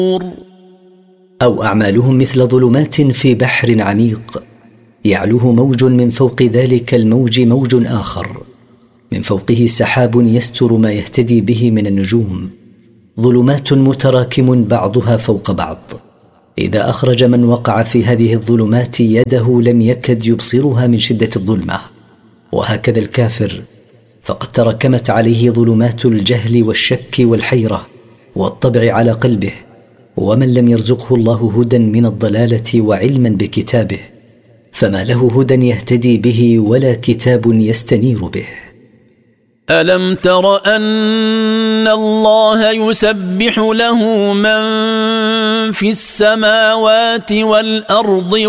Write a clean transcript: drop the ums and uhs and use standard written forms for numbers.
أو أعمالهم مثل ظلمات في بحر عميق، يعلوه موج من فوق ذلك الموج موج آخر، من فوقه سحاب يستر ما يهتدي به من النجوم، ظلمات متراكم بعضها فوق بعض، إذا أخرج من وقع في هذه الظلمات يده لم يكد يبصرها من شدة الظلمة. وهكذا الكافر، فقد تراكمت عليه ظلمات الجهل والشك والحيرة والطبع على قلبه، ومن لم يرزقه الله هدى من الضلالة وعلما بكتابه فما له هدى يهتدي به ولا كتاب يستنير به. ألم تر أن الله يسبح له من في السماوات والأرض